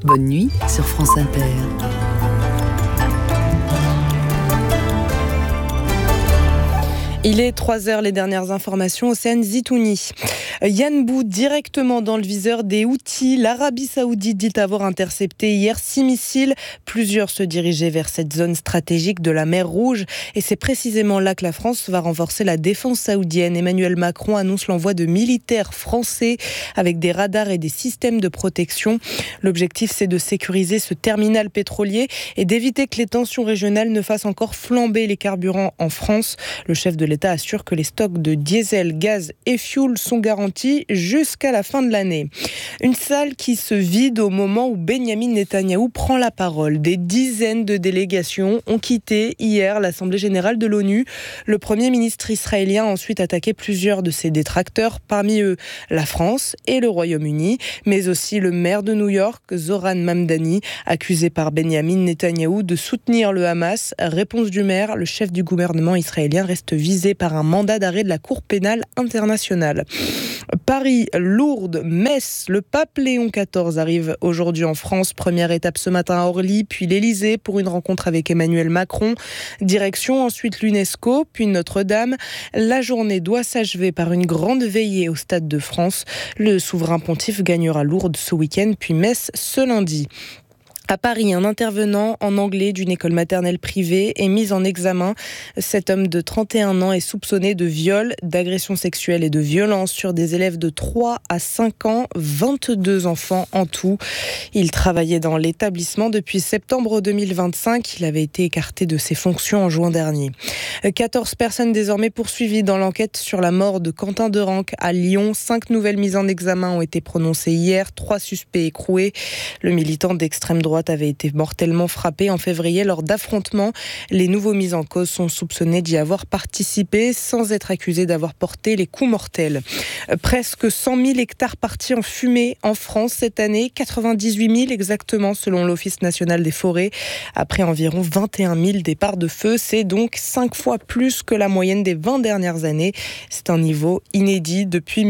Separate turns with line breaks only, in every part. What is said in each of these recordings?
Bonne nuit sur France Inter.
Il est 3h, les dernières informations, Océane Zitouni. Yanbou, directement dans le viseur des Houthis. L'Arabie Saoudite dit avoir intercepté hier 6 missiles. Plusieurs se dirigeaient vers cette zone stratégique de la mer Rouge. Et c'est précisément là que la France va renforcer la défense saoudienne. Emmanuel Macron annonce l'envoi de militaires français avec des radars et des systèmes de protection. L'objectif, c'est de sécuriser ce terminal pétrolier et d'éviter que les tensions régionales ne fassent encore flamber les carburants en France. Le chef de l'État assure que les stocks de diesel, gaz et fioul sont garantis jusqu'à la fin de l'année. Une salle qui se vide au moment où Benyamin Netanyahou prend la parole. Des dizaines de délégations ont quitté hier l'Assemblée générale de l'ONU. Le Premier ministre israélien a ensuite attaqué plusieurs de ses détracteurs, parmi eux la France et le Royaume-Uni, mais aussi le maire de New York, Zoran Mamdani, accusé par Benyamin Netanyahou de soutenir le Hamas. Réponse du maire, le chef du gouvernement israélien reste visé par un mandat d'arrêt de la Cour pénale internationale. Paris, Lourdes, Metz, le pape Léon XIV arrive aujourd'hui en France. Première étape ce matin à Orly, puis l'Élysée pour une rencontre avec Emmanuel Macron. Direction ensuite l'UNESCO, puis Notre-Dame. La journée doit s'achever par une grande veillée au Stade de France. Le souverain pontife gagnera Lourdes ce week-end, puis Metz ce lundi. À Paris, un intervenant en anglais d'une école maternelle privée est mis en examen. Cet homme de 31 ans est soupçonné de viol, d'agression sexuelle et de violence sur des élèves de 3 à 5 ans, 22 enfants en tout. Il travaillait dans l'établissement depuis septembre 2025. Il avait été écarté de ses fonctions en juin dernier. 14 personnes désormais poursuivies dans l'enquête sur la mort de Quentin Derenque à Lyon. 5 nouvelles mises en examen ont été prononcées hier. 3 suspects écroués. Le militant d'extrême droite avait été mortellement frappé en février lors d'affrontements. Les nouveaux mis en cause sont soupçonnés d'y avoir participé sans être accusés d'avoir porté les coups mortels. Presque 100 000 hectares partis en fumée en France cette année, 98 000 exactement selon l'Office national des forêts. Après environ 21 000 départs de feu, c'est donc 5 fois plus que la moyenne des 20 dernières années. C'est un niveau inédit depuis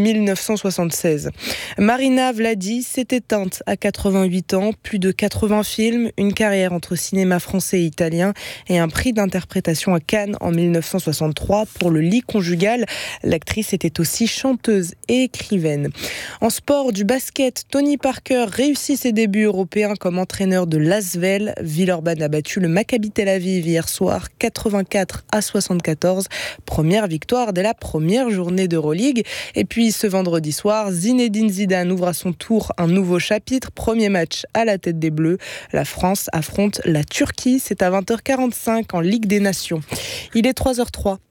1976. Marina Vladi s'est éteinte à 88 ans, plus de 80 films, une carrière entre cinéma français et italien et un prix d'interprétation à Cannes en 1963 pour Le lit conjugal. L'actrice était aussi chanteuse et écrivaine. En sport, du basket, Tony Parker réussit ses débuts européens comme entraîneur de l'Asvel. Villeurbanne a battu le Maccabi Tel Aviv hier soir 84-74. Première victoire dès la première journée d'Euroleague. Et puis ce vendredi soir, Zinedine Zidane ouvre à son tour un nouveau chapitre. Premier match à la tête des Bleus. La France affronte la Turquie. C'est à 20h45 en Ligue des Nations. Il est 3h03.